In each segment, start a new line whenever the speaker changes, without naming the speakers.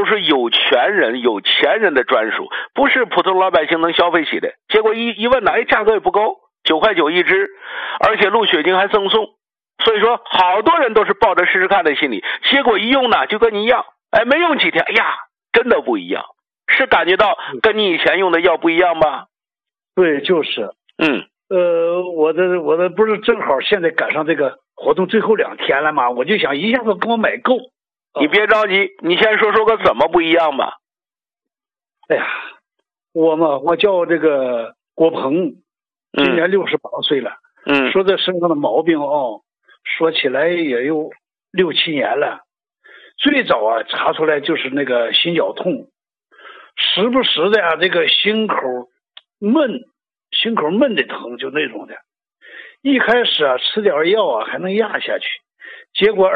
都是有权人、有钱人的专属，不是普通老百姓能消费起的。结果一问呢，哎，价格也不高，9块9一支，而且鹿血精还赠送。所以说，好多人都是抱着试试看的心理，结果一用呢，就跟你一样，哎，没用几天，哎呀，真的不一样，是感觉到跟你以前用的药不一样吧？
对，就是。我的不是正好现在赶上这个活动最后2天了吗？我就想一下子给我买够。
你别着急，你先说说个怎么不一样吧。
哎呀，我叫这个郭鹏，今年68岁了。说这身上的毛病说起来也有6、7年了。最早啊查出来就是那个心绞痛，时不时的这个心口闷的疼，就那种的。一开始啊吃点药啊还能压下去，结果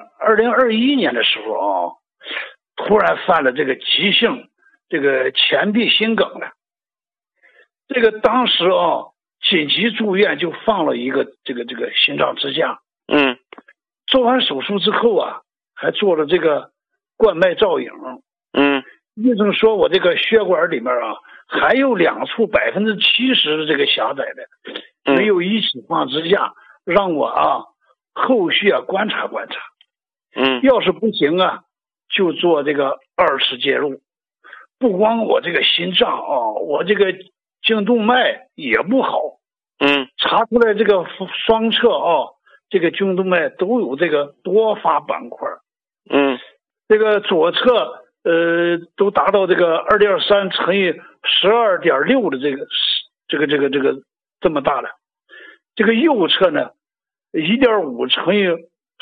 2021年的时候突然犯了这个急性这个前臂心梗了。这个当时紧急住院，就放了一个这个心脏支架。做完手术之后啊，还做了这个冠脉造影。医生说我这个血管里面啊还有2处70%的这个狭窄的，没有一起放支架，让我后续观察观察。要是不行啊，就做这个2次介入。不光我这个心脏我这个颈动脉也不好。查出来这个双侧这个颈动脉都有这个多发斑块。这个左侧都达到这个2.3乘以12.6的这个这么大了。这个右侧呢1.5乘以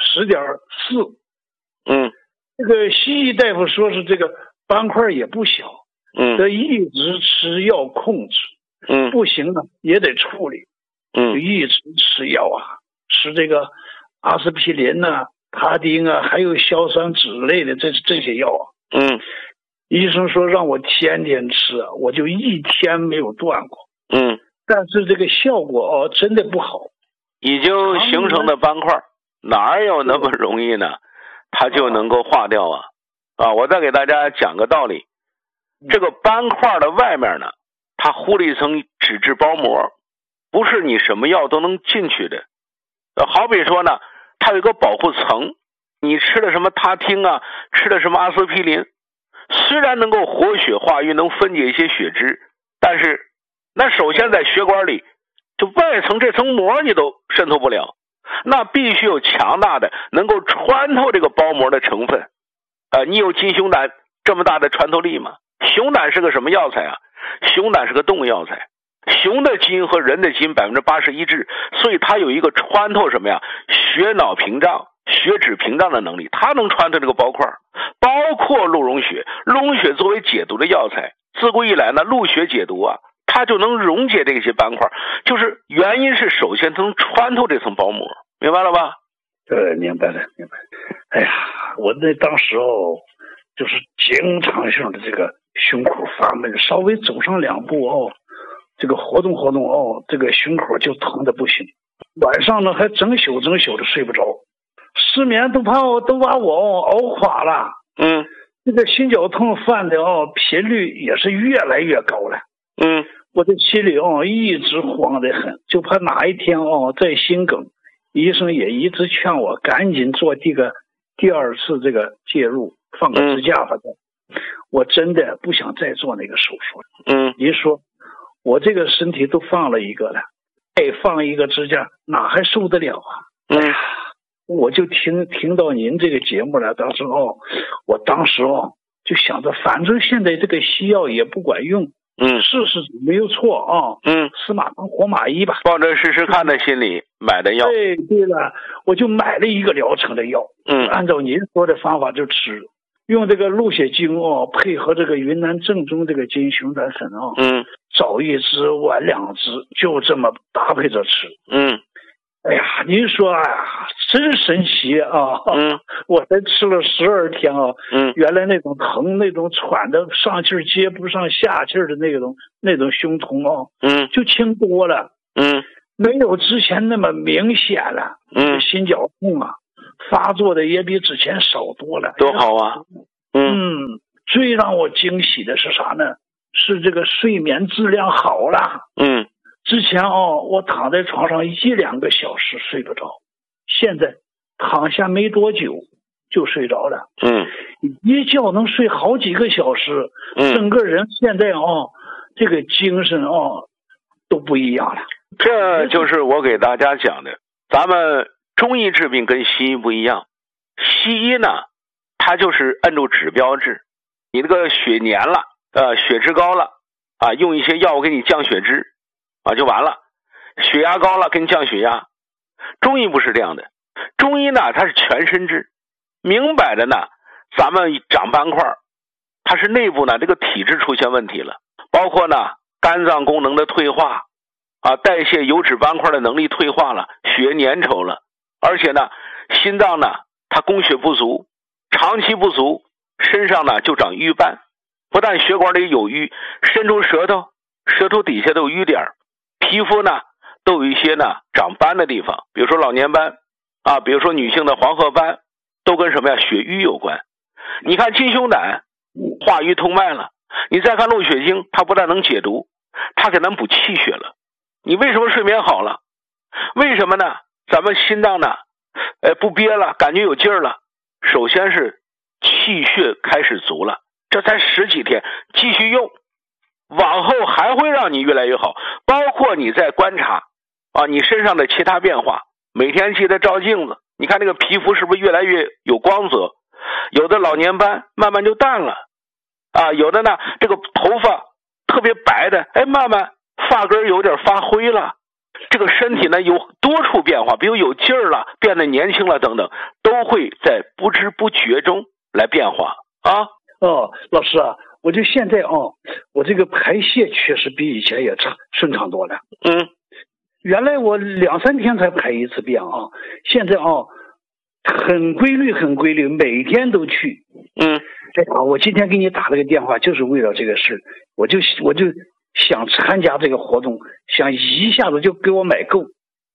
10.4。这个西医大夫说是这个斑块也不小。得一直吃药控制。不行呢也得处理。就一直吃药吃这个阿司匹林他汀还有硝酸酯类的这些药医生说让我天天吃，我就1天没有断过。但是这个效果真的不好。
已经形成的斑块哪有那么容易呢？它就能够化掉我再给大家讲个道理。这个斑块的外面呢，它糊了一层脂质包膜，不是你什么药都能进去的。好比说呢，它有一个保护层，你吃了什么他汀吃了什么阿司匹林，虽然能够活血化瘀，能分解一些血脂，但是那首先在血管里，就外层这层膜你都渗透不了，那必须有强大的能够穿透这个包膜的成分。你有金熊胆这么大的穿透力吗？熊胆是个什么药材熊胆是个动物药材，熊的基因和人的基因80%一致，所以它有一个穿透什么呀？血脑屏障、血脂屏障的能力，它能穿透这个包块。包括鹿茸血，鹿茸血作为解毒的药材，自古以来呢，鹿血解毒它就能溶解这些斑块，就是原因是首先它能穿透这层包膜，明白了吧？
明白了。哎呀，我那当时就是经常性的这个胸口发闷，稍微走上2步这个活动这个胸口就疼的不行。晚上呢还整宿的睡不着，失眠都把我熬垮了。这个心绞痛犯的频率也是越来越高了。我的心里一直慌得很，就怕哪一天再心梗。医生也一直劝我赶紧做第2次这个介入，放个支架吧。我真的不想再做那个手术。您说我这个身体都放了一个了，再放一个支架哪还受得了我就听到您这个节目了，当时我当时就想着反正现在这个西药也不管用，试试没有错死马当活马医吧，
抱着试试看的心理买的药。
对了，我就买了一个疗程的药，按照您说的方法就吃，用这个鹿血精配合这个云南正宗这个金熊胆粉早1支晚2支，就这么搭配着吃。哎呀，您说真神奇我才吃了12天原来那种疼，那种喘的上气接不上下气的那种胸痛就轻多了。没有之前那么明显了。心绞痛发作的也比之前少多了。
多好
最让我惊喜的是啥呢？是这个睡眠质量好了。之前我躺在床上1-2个小时睡不着，现在躺下没多久就睡着了。一觉能睡好几个小时。整个人现在这个精神都不一样了。
这就是我给大家讲的，咱们中医治病跟西医不一样。西医呢，它就是按照指标治，你这个血粘了，血脂高了用一些药物给你降血脂就完了。血压高了给你降血压。中医不是这样的，中医呢它是全身治，明摆着呢，咱们长斑块，它是内部呢这个体质出现问题了，包括呢肝脏功能的退化代谢油脂斑块的能力退化了，血粘稠了，而且呢心脏呢它供血不足，长期不足，身上呢就长瘀斑，不但血管里有瘀，伸出舌头底下都有瘀点，皮肤呢都有一些呢长斑的地方，比如说老年斑比如说女性的黄褐斑，都跟什么呀？血瘀有关。你看金胸胆化瘀通脉了，你再看鹿血经，它不但能解毒，它给咱补气血了。你为什么睡眠好了？为什么呢？咱们心脏呢不憋了，感觉有劲儿了。首先是气血开始足了，这才10几天，继续用，往后还会让你越来越好。包括你在观察你身上的其他变化，每天记得照镜子，你看那个皮肤是不是越来越有光泽？有的老年斑慢慢就淡了有的呢这个头发特别白的慢慢发根有点发灰了。这个身体呢有多处变化，比如有劲儿了，变得年轻了等等，都会在不知不觉中来变化
老师我就现在我这个排泄确实比以前也顺畅多了。原来我2-3天才排一次便现在很规律，每天都去。我今天给你打了个电话，就是为了这个事，我就想参加这个活动，想一下子就给我买够。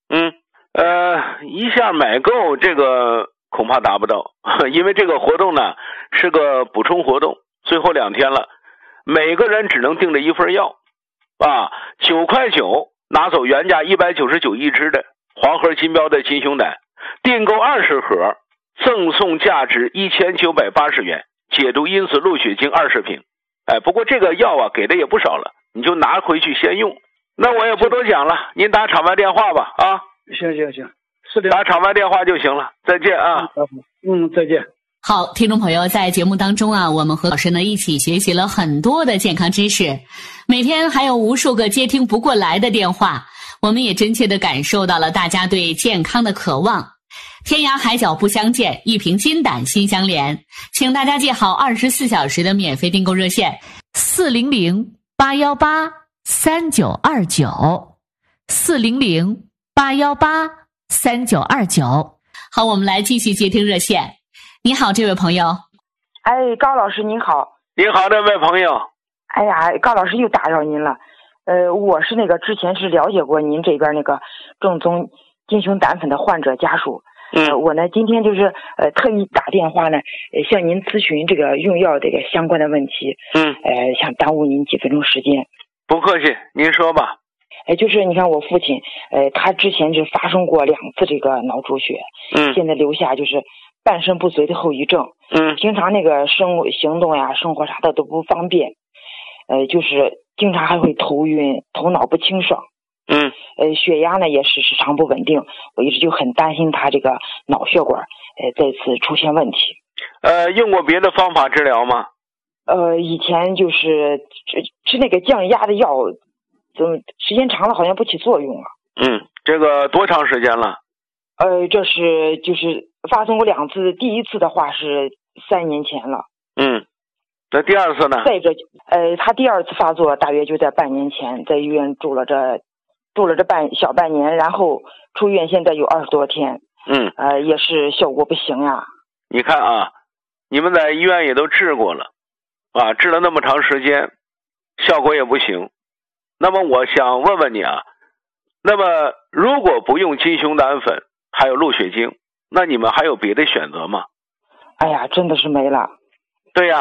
一下买够这个恐怕达不到，因为这个活动呢是个补充活动，最后2天了，每个人只能订这一份药9块9拿走原价199一支的黄河金标的金胸胆，订购20盒，赠送价值1980元，解毒因子鹿血经20瓶。不过这个药给的也不少了，你就拿回去先用。那我也不多讲了，您打场外电话吧
行，
打场外电话就行了。再见
再见。
好，听众朋友，在节目当中我们和老师呢一起学习了很多的健康知识，每天还有无数个接听不过来的电话，我们也真切地感受到了大家对健康的渴望。天涯海角不相见，一瓶金胆心相连，请大家记好24小时的免费订购热线400-818-3929，400-818-3929。好，我们来继续接听热线。你好，这位朋友。
高老师您好。
你好，这位朋友。
高老师又打扰您了。我是之前是了解过您这边正宗金胸胆粉的患者家属。我呢今天就是特意打电话呢，向您咨询这个用药这个相关的问题。想耽误您几分钟时间。
不客气，您说吧。
就是你看我父亲，他之前就发生过2次这个脑出血，现在留下就是半身不遂的后遗症。平常行动呀、生活啥的都不方便，就是经常还会头晕、头脑不清爽。血压呢也是时常不稳定，我一直就很担心他这个脑血管再次出现问题。
用过别的方法治疗吗？
以前就是吃那个降压的药，怎么时间长了好像不起作用了。
这个多长时间了？
这是就是发生过2次，第一次的话是3年前了。
那第2次呢？
再者，他第2次发作大约就在半年前，在医院住了这小半年，然后出院，现在有20多天。也是效果不行呀。
你看你们在医院也都治过了治了那么长时间，效果也不行。那么我想问问你那么如果不用金胸胆粉还有鹿血经，那你们还有别的选择吗？
真的是没了。
对呀，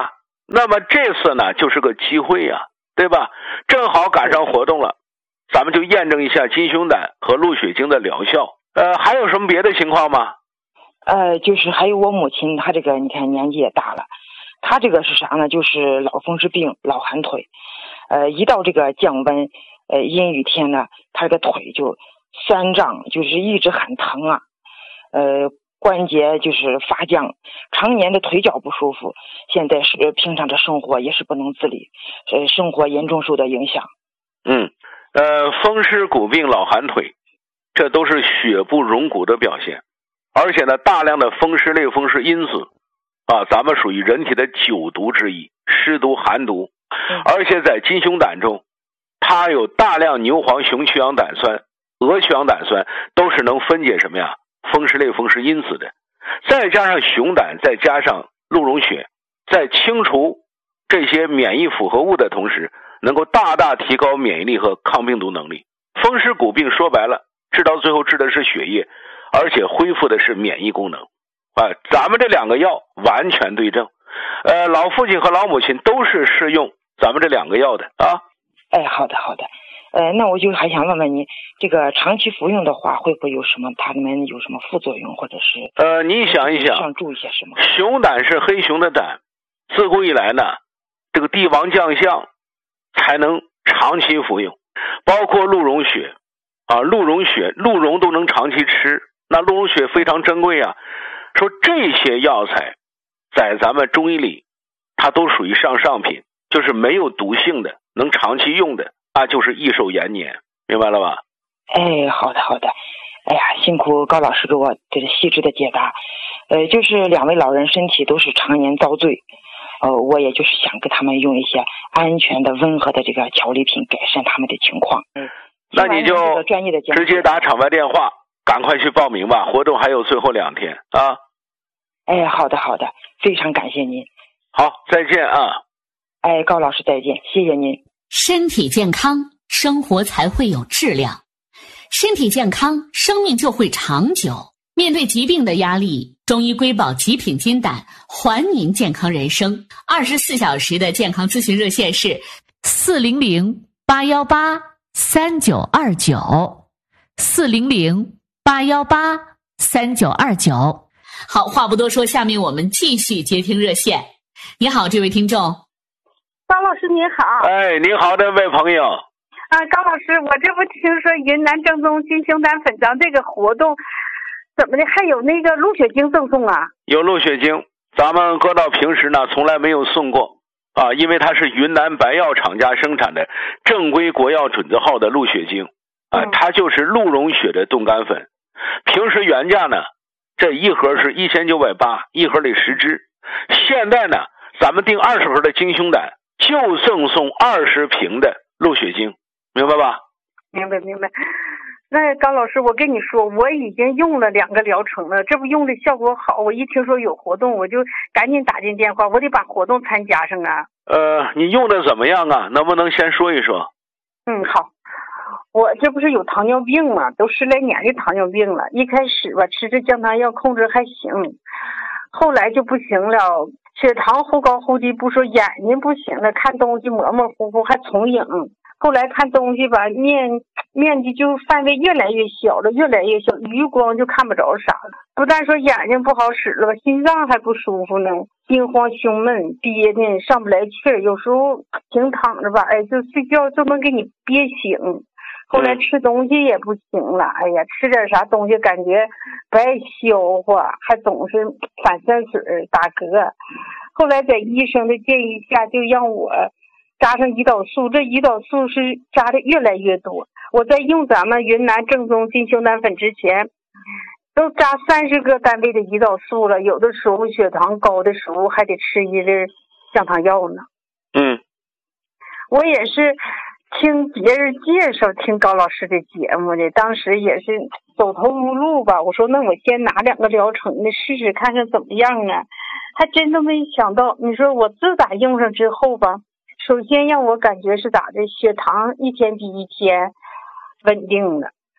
那么这次呢就是个机会呀，对吧？正好赶上活动了，咱们就验证一下金熊胆和鹿血精的疗效。还有什么别的情况吗？
就是还有我母亲，她这个你看年纪也大了，她这个是啥呢？就是老风湿病、老寒腿。一到这个降温，阴雨天呢，她这个腿就酸胀，就是一直很疼啊。关节就是发僵，常年的腿脚不舒服。现在是平常的生活也是不能自理，生活严重受到影响。
风湿骨病、老寒腿，这都是血不容骨的表现。而且呢，大量的风湿类风湿因子啊，咱们属于人体的9毒之一，湿毒、寒毒。而且在金熊胆中，它有大量牛黄雄曲氧胆酸、鹅曲氧胆酸，都是能分解什么呀？风湿类风湿因子的。再加上熊胆，再加上鹿茸血，在清除这些免疫复合物的同时，能够大大提高免疫力和抗病毒能力。风湿骨病说白了，治到最后治的是血液，而且恢复的是免疫功能。咱们这2个药完全对症。老父亲和老母亲都是适用咱们这2个药的啊。
好的。那我就还想问问你，这个长期服用的话，会不会有什么它们有什么副作用，或者是
你想一想，
上注一些什么？
熊胆是黑熊的胆，自古以来呢，这个帝王将相才能长期服用，包括鹿茸血啊，鹿茸都能长期吃，那鹿茸血非常珍贵啊。说这些药材在咱们中医里，它都属于上品，就是没有毒性的，能长期用的，那就是益寿延年，明白了吧？
好的。哎呀，辛苦高老师给我这个细致的解答。就是2位老人身体都是常年遭罪，我也就是想给他们用一些安全的、温和的这个调理品，改善他们的情况。
那你就直接打场外电话，赶快去报名吧，活动还有最后2天啊。
好的，非常感谢您。
好，再见啊。
高老师再见，谢谢您。
身体健康，生活才会有质量。身体健康，生命就会长久。面对疾病的压力，中医瑰宝极品金胆还您健康人生。24小时的健康咨询热线是400-818-3929，400-818-3929。好，话不多说，下面我们继续接听热线。你好，这位听众。
高老师您好。
你好，这位朋友。
高老师，我这不听说云南正宗金熊胆粉浆这个活动，怎么的还有那个鹿血精赠送啊？
有鹿血精，咱们搁到平时呢从来没有送过啊，因为它是云南白药厂家生产的正规国药准字号的鹿血精啊，它就是鹿茸血的冻干粉。平时原价呢，这一盒是1980，一盒里10支。现在呢，咱们订20盒的金熊胆，就赠送20瓶的鹿血精，明白吧？
明白。那高老师，我跟你说，我已经用了2个疗程了，这不用的效果好，我一听说有活动，我就赶紧打进电话，我得把活动参加上啊。
你用的怎么样啊？能不能先说一说？
好。我这不是有糖尿病嘛，都10来年的糖尿病了。一开始吧，吃这降糖药控制还行，后来就不行了，血糖忽高忽低，不说眼睛不行了，看东西模模糊糊，还重影。后来看东西吧，面积就范围越来越小了，余光就看不着啥了。不但说眼睛不好使了，心脏还不舒服呢，心慌胸闷，憋呢上不来气儿，有时候平躺着吧，就睡觉就能给你憋醒。后来吃东西也不行了，吃点啥东西感觉不爱消化，还总是反酸水打嗝。后来在医生的建议下，就让我加上胰岛素，这胰岛素是加的越来越多。我在用咱们云南正宗金熊胆粉之前，都加30个单位的胰岛素了，有的时候血糖高的时候还得吃一粒降糖药呢。我也是听别人介绍听高老师的节目的，当时也是走投无路吧，我说那我先拿2个疗程的试试看看怎么样啊。还真都没想到，你说我自打用上之后吧，首先让我感觉是咋的，血糖一天比一天稳定了，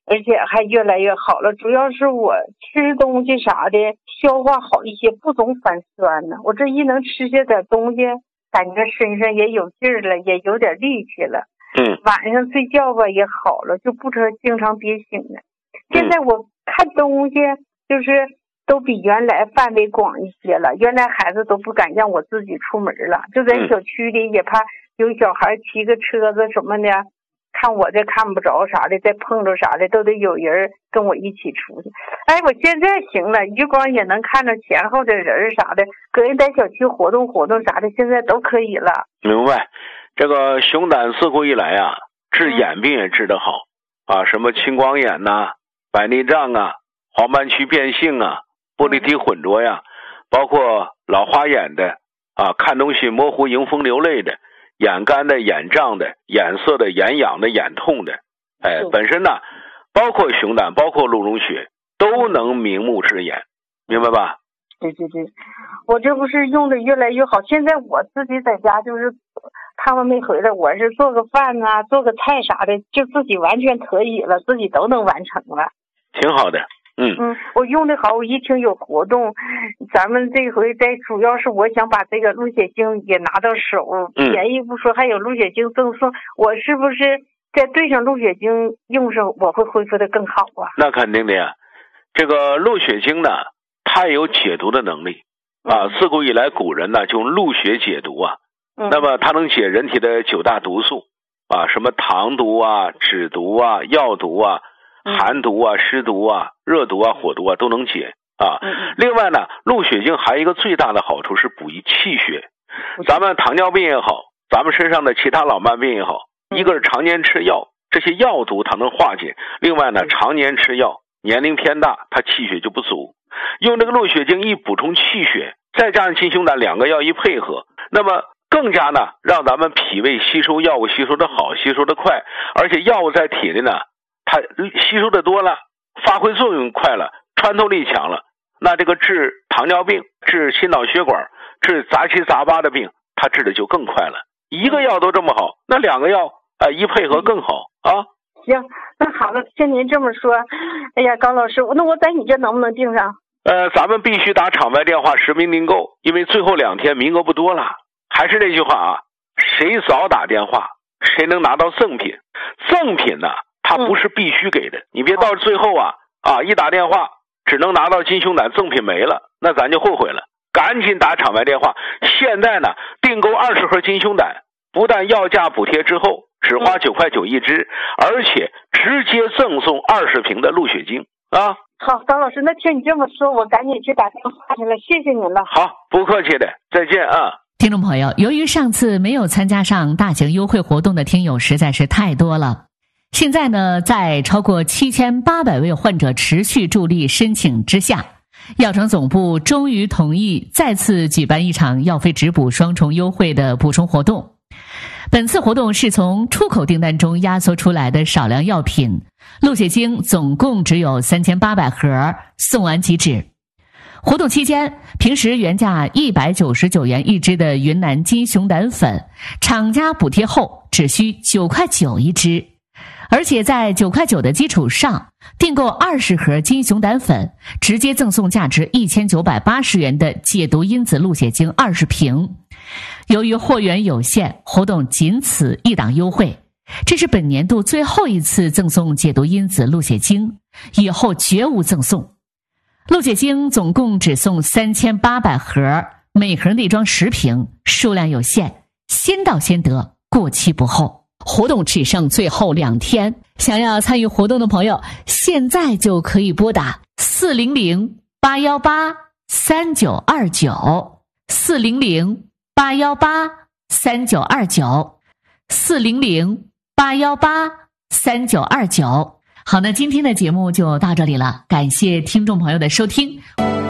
而且还越来越好了。主要是我吃东西啥的消化好一些，不总反酸呢。我这一能吃些点东西，感觉身上也有劲儿了，也有点力气了。晚上睡觉吧也好了，就不经常憋醒了。现在我看东西就是都比原来范围广一些了，原来孩子都不敢让我自己出门了，就在小区里也怕有小孩骑个车子什么的，看我这看不着啥的，再碰着啥的都得有人跟我一起出去。哎，我现在行了，余光也能看着前后的人啥的，个人在小区活动活动啥的，现在都可以了。
明白。这个熊胆自古以来啊，治眼病也治得好啊，什么青光眼呐、白内障啊、黄斑区变性啊、玻璃体混浊呀，包括老花眼的啊，看东西模糊、迎风流泪的，眼干的、眼胀的、眼涩的、眼痒的、眼痛的，哎，本身呢，包括熊胆、包括鹿茸血，都能明目治眼，明白吧？
对对对，我这不是用的越来越好。现在我自己在家就是他们没回来，我是做个饭啊，做个菜啥的，就自己完全可以了，自己都能完成了。
挺好的。
我用的好，我一听有活动，咱们这回主要是我想把这个鹿血精也拿到手，便宜不说，还有鹿血精赠送，我是不是再兑上鹿血精用上，我会恢复的更好啊？
那肯定的呀，这个鹿血精呢，它有解毒的能力啊，自古以来古人呢就用鹿血解毒啊，那么它能解人体的9大毒素啊，什么糖毒啊、脂毒啊、药毒啊、寒毒啊、湿毒啊、热毒啊、火毒啊都能解啊。另外呢，鹿血精还有一个最大的好处是补益气血。咱们糖尿病也好，咱们身上的其他老慢病也好，一个是常年吃药，这些药毒它能化解；另外呢，常年吃药，年龄偏大，它气血就不足。用这个鹿血精一补充气血，再加上金熊胆2个药一配合，那么更加呢让咱们脾胃吸收药物吸收的好，吸收的快，而且药物在体内呢，它吸收的多了，发挥作用快了，穿透力强了，那这个治糖尿病、治心脑血管、治杂七杂八的病，它治的就更快了。一个药都这么好，那2个药一配合更好啊。
行，那好了，听您这么说，哎呀，高老师，那我在你这能不能订上？
咱们必须打场外电话实名订购，因为最后2天名额不多了。还是那句话啊，谁早打电话，谁能拿到赠品。赠品呢，它不是必须给的，你别到最后一打电话只能拿到金熊胆，赠品没了，那咱就后悔了。赶紧打场外电话，现在呢订购20盒金熊胆，不但要价补贴之后只花9块9一支，而且直接赠送20瓶的鹿血精啊。
好，高老师，那听你这么说，我赶紧去打电话去了，谢谢您了。
好，不客气的，再见啊。
听众朋友，由于上次没有参加上大型优惠活动的听友实在是太多了，现在呢，在超过7800位患者持续助力申请之下，药厂总部终于同意再次举办一场药费直补双重优惠的补充活动。本次活动是从出口订单中压缩出来的少量药品，鹿血精总共只有3800盒，送完即止。活动期间，平时原价199元一支的云南金熊胆粉，厂家补贴后只需9块9一支，而且在9块9的基础上，订购20盒金熊胆粉，直接赠送价值1980元的解毒因子鹿血精20瓶。由于货源有限，活动仅此一档优惠，这是本年度最后一次赠送解毒因子鹿血精，以后绝无赠送。鹿血精总共只送3800盒，每盒内装10瓶，数量有限，先到先得，过期不候。活动只剩最后2天，想要参与活动的朋友，现在就可以拨打400-818-3929 400-818-3929 400-818-3929。好，那今天的节目就到这里了，感谢听众朋友的收听。